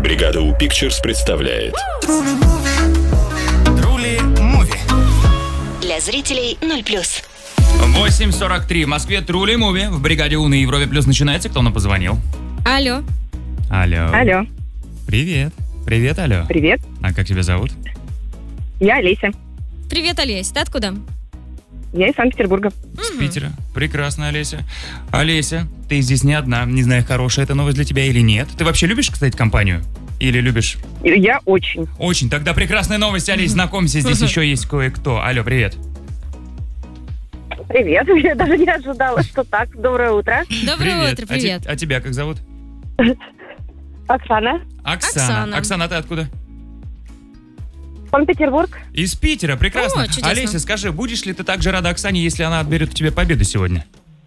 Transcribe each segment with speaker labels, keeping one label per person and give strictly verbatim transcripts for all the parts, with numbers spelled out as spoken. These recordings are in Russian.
Speaker 1: Бригада У Pictures представляет
Speaker 2: Трули Муви.
Speaker 3: Для зрителей ноль плюс.
Speaker 4: восемь сорок три. В Москве Трули Муви. В Бригаде У на Европе Плюс начинается. Кто нам позвонил?
Speaker 5: Алло.
Speaker 4: Алло.
Speaker 6: Алло,
Speaker 4: Привет. Привет, алло.
Speaker 6: привет,
Speaker 4: А как тебя зовут?
Speaker 6: я Олеся,
Speaker 5: Привет, Олесь. Ты откуда?
Speaker 6: я из Санкт-Петербурга.
Speaker 4: С Питера. Прекрасно, Олеся. Олеся, ты здесь не одна. Не знаю, хорошая это новость для тебя или нет. Ты вообще любишь, кстати, компанию? Или любишь?
Speaker 6: Я очень.
Speaker 4: Очень. Тогда прекрасная новость, Олесь. Знакомься, здесь еще есть кое-кто. Алло, привет.
Speaker 6: Привет, я даже не ожидала, что так. Доброе утро.
Speaker 5: Доброе утро,
Speaker 4: А те-
Speaker 5: привет.
Speaker 4: А, тебя как зовут?
Speaker 6: Оксана,
Speaker 4: Оксана.
Speaker 5: Оксана.
Speaker 4: Оксана, ты откуда?
Speaker 6: Санкт-Петербург.
Speaker 4: Из Питера, прекрасно.
Speaker 5: О, чудесно.
Speaker 4: Олеся, скажи, будешь ли ты так же рада Оксане, если она отберет у тебя победу сегодня?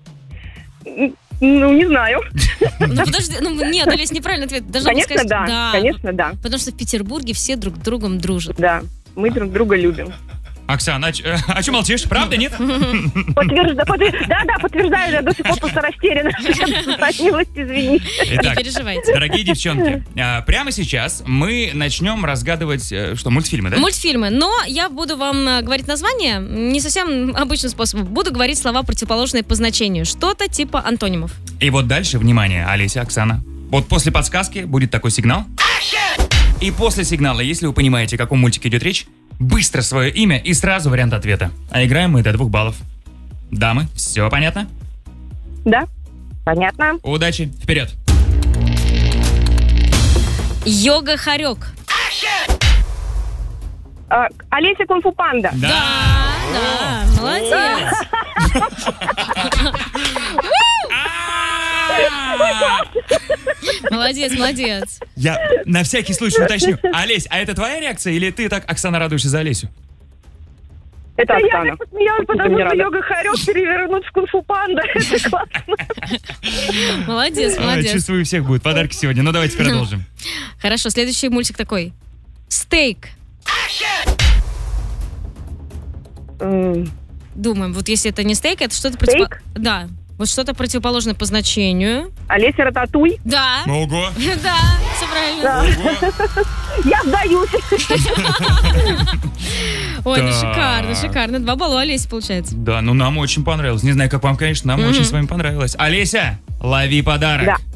Speaker 6: Ну, не знаю.
Speaker 5: Ну подожди, ну нет, Олесь, неправильный ответ. Должна была
Speaker 6: Конечно,
Speaker 5: сказать,
Speaker 6: да. Конечно, да.
Speaker 5: Потому что в Петербурге все друг с другом дружат.
Speaker 6: Да, мы друг друга любим.
Speaker 4: Оксана, а, ч- э, а что молчишь? Правда, нет?
Speaker 6: Подтвержда- подтвер- Да, да, подтверждаю, я до сих пор просто растеряна. Сохранилась, извини.
Speaker 5: Не
Speaker 4: Итак,
Speaker 5: переживайте.
Speaker 4: дорогие девчонки, а, прямо сейчас мы начнем разгадывать, э, что, мультфильмы, да?
Speaker 5: Мультфильмы. Но я буду вам э, говорить название не совсем обычным способом. Буду говорить слова, противоположные по значению. Что-то типа антонимов.
Speaker 4: И вот дальше, внимание, Олеся, Оксана. Вот после подсказки будет такой сигнал. И после сигнала, если вы понимаете, о каком мультике идет речь, быстро свое имя и сразу вариант ответа. А играем мы до двух баллов. Дамы, все понятно?
Speaker 6: Да, понятно.
Speaker 4: Удачи, вперед.
Speaker 5: Йога-хорек.
Speaker 6: А, Олеся Кунг-фу Панда.
Speaker 5: Да, да, молодец. Молодец, молодец.
Speaker 4: Я на всякий случай уточню. Олесь, а это твоя реакция или ты так, Оксана, радуешься за Олесю?
Speaker 6: Это Да я Оксана. так посмеялась, Очень потому мне что рада. йога-хорек перевернуть в Кунг-фу Панда. Это классно.
Speaker 5: Молодец,
Speaker 4: А,
Speaker 5: молодец.
Speaker 4: чувствую, у всех будут подарки сегодня. Ну, давайте продолжим.
Speaker 5: Хорошо, следующий мультик такой. Стейк.
Speaker 6: М,
Speaker 5: Думаем, вот если это не стейк, это что-то
Speaker 6: Стейк?
Speaker 5: противоположное. Да, вот что-то противоположное по значению.
Speaker 6: Олеся Рататуй.
Speaker 5: Да,
Speaker 4: Ого.
Speaker 5: да, все правильно.
Speaker 6: Да.
Speaker 4: Ого.
Speaker 6: Я сдаюсь.
Speaker 5: Ой, ну
Speaker 4: Так.
Speaker 5: шикарно, шикарно. Два балла Олеси получается.
Speaker 4: Да, ну нам очень понравилось. Не знаю, как вам, конечно, нам
Speaker 5: Мгм.
Speaker 4: очень с вами понравилось. Олеся, лови подарок.
Speaker 6: Да.